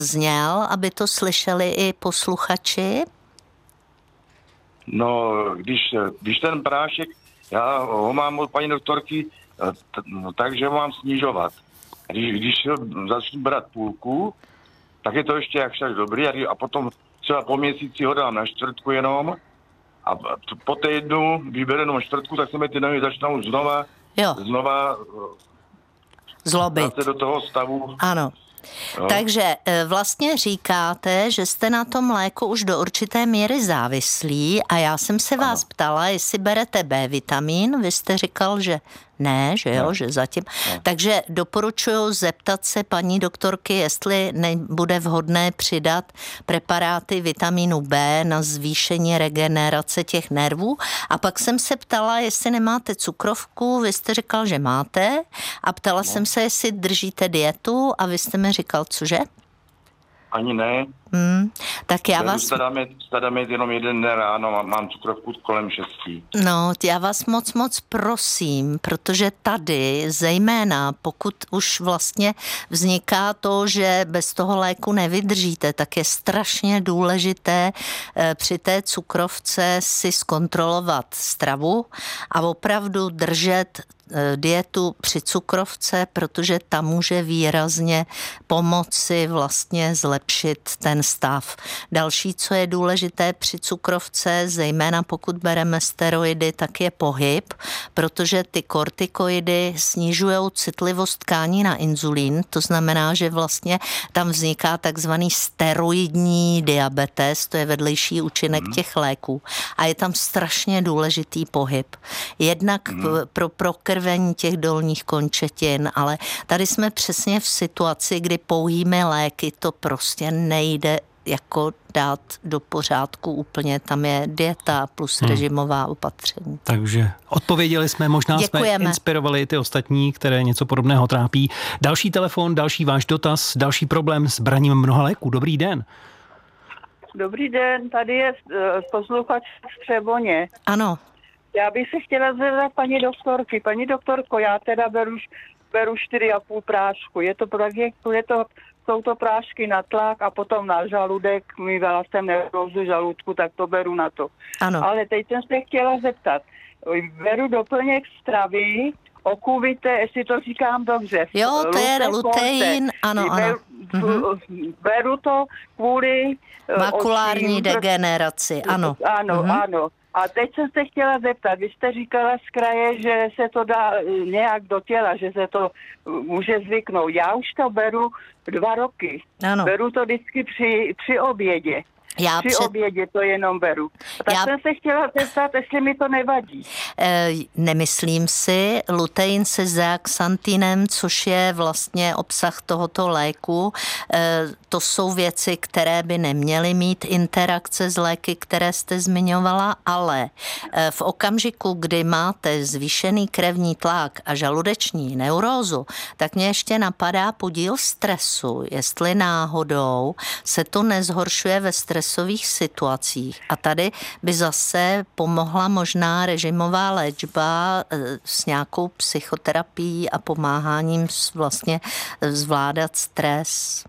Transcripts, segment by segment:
zněl, aby to slyšeli i posluchači? No, když ten prášek, já ho mám od paní doktorky, takže ho mám snižovat. Když začnu brát půlku, tak je to ještě jak však dobrý a potom třeba po měsíci ho dám na čtvrtku jenom a po týdnu vyberu jenom čtvrtku, tak se mi ty nohy začnou znova zlobit do toho stavu. Ano. No. Takže vlastně říkáte, že jste na tom léku už do určité míry závislí a já jsem se vás ptala, jestli berete B vitamin, vy jste říkal, že ne, že jo, že zatím. Takže doporučuji zeptat se paní doktorky, jestli nebude vhodné přidat preparáty vitamínu B na zvýšení regenerace těch nervů. A pak jsem se ptala, jestli nemáte cukrovku, vy jste říkal, že máte a ptala jsem se, jestli držíte dietu a vy jste mi říkal, cože? Ani ne. Tak já vás... Stadáme jenom jeden den ráno, mám cukrovku kolem 6. No, já vás moc prosím, protože tady, zejména pokud už vlastně vzniká to, že bez toho léku nevydržíte, tak je strašně důležité při té cukrovce si zkontrolovat stravu a opravdu držet dietu při cukrovce, protože ta může výrazně pomoci vlastně zlepšit ten stav. Další, co je důležité při cukrovce, zejména pokud bereme steroidy, tak je pohyb, protože ty kortikoidy snižují citlivost tkání na inzulín, to znamená, že vlastně tam vzniká takzvaný steroidní diabetes, to je vedlejší účinek těch léků a je tam strašně důležitý pohyb. Jednak pro prokrvení těch dolních končetin, ale tady jsme přesně v situaci, kdy pouhými léky to prostě nejde jako dát do pořádku úplně. Tam je dieta plus režimová opatření. Takže odpověděli jsme, možná jsme inspirovali i ty ostatní, které něco podobného trápí. Další telefon, další váš dotaz, další problém s braním mnoha léků. Dobrý den. Dobrý den, tady je posluchač v Třeboně. Ano. Já bych se chtěla zeptat paní doktorky. Paní doktorko, já teda beru 4,5 prášku. Jsou to prášky na tlak a potom na žaludek. Mývala jsem neurózu žaludku, tak to beru na to. Ano. Ale teď jsem se chtěla zeptat. Beru doplněk stravy, okuvité, jestli to říkám dobře. Jo, to je lutein, ano. Beru to kvůli makulární degeneraci, ano. Ano. A teď jsem se chtěla zeptat, vy jste říkala z kraje, že se to dá nějak do těla, že se to může zvyknout. Já už to beru 2 roky. Ano. Beru to vždycky při obědě. Při obědě to jenom beru. Tak jsem se chtěla zeptat, jestli mi to nevadí. Nemyslím si. Lutein se zeaxantinem, což je vlastně obsah tohoto léku, to jsou věci, které by neměly mít interakce s léky, které jste zmiňovala, ale v okamžiku, kdy máte zvýšený krevní tlak a žaludeční neurózu, tak mě ještě napadá podíl stresu, jestli náhodou se to nezhoršuje ve stresových situacích. A tady by zase pomohla možná režimová léčba s nějakou psychoterapií a pomáháním vlastně zvládat stres.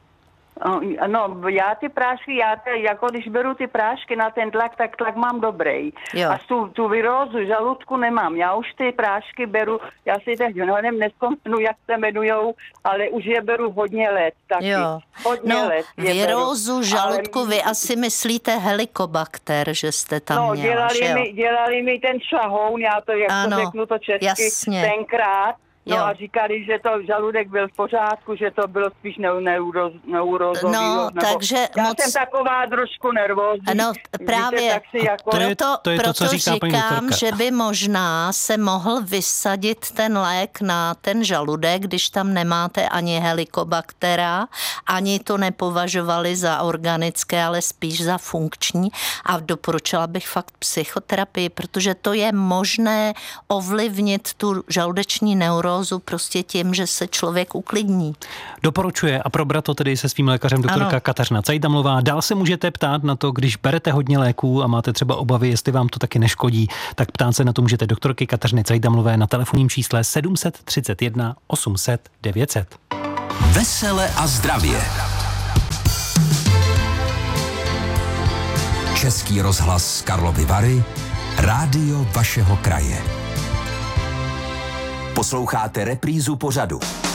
No, já ty prášky, jako když beru ty prášky na ten tlak, tak tlak mám dobrý. Jo. A tu virózu žaludku nemám. Já už ty prášky beru, já si teď nespomenu, jak se jmenujou, ale už je beru hodně let taky. Jo. Hodně let. Virózu žaludku, vy asi myslíte helikobakter, že jste tam měla, dělali mi ten šahoun, já to, jak to řeknu to česky, tenkrát. No a říkali, že to žaludek byl v pořádku, že to bylo spíš neurózový. No, takže já jsem taková trošku nervózní. No, právě. Proto říkám, že by možná se mohl vysadit ten lék na ten žaludek, když tam nemáte ani helikobaktera, ani to nepovažovali za organické, ale spíš za funkční. A doporučila bych fakt psychoterapii, protože to je možné ovlivnit tu žaludeční neurózu prostě tím, že se člověk uklidní. Doporučuje a probrat to tedy se svým lékařem doktorka Kateřina Cajdamlová. Dál se můžete ptát na to, když berete hodně léků a máte třeba obavy, jestli vám to taky neškodí, tak ptát se na to můžete doktorky Kateřiny Cajdamlové na telefonním čísle 731 800 900. Vesele a zdravě. Český rozhlas Karlovy Vary, rádio vašeho kraje. Posloucháte reprízu pořadu.